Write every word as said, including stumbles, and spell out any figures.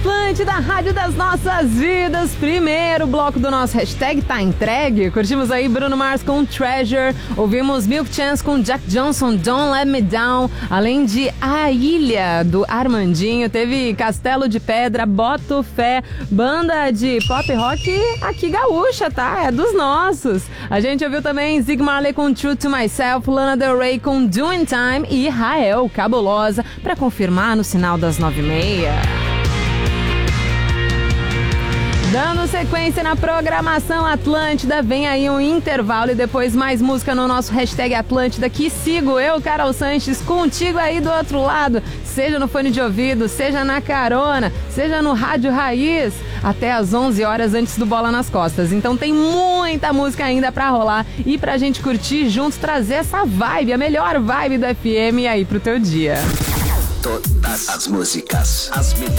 Atlântida, rádio das nossas vidas. Primeiro bloco do nosso hashtag tá entregue. Curtimos aí Bruno Mars com Treasure. Ouvimos Milk Chance com Jack Johnson, Don't Let Me Down. Além de A Ilha, do Armandinho. Teve Castelo de Pedra, Boto Fé. Banda de pop rock aqui gaúcha, tá? É dos nossos. A gente ouviu também Zig Marley com True to Myself, Lana Del Rey com Doing Time e Rael, Cabulosa, pra confirmar no sinal das nove e meia. Dando sequência na programação Atlântida, vem aí um intervalo e depois mais música no nosso hashtag Atlântida, que sigo eu, Carol Sanches, contigo aí do outro lado, seja no fone de ouvido, seja na carona, seja no rádio raiz, até às onze horas antes do Bola nas Costas. Então tem muita música ainda pra rolar e pra gente curtir juntos, trazer essa vibe, a melhor vibe do F M aí pro teu dia. Todas as músicas, as melhores.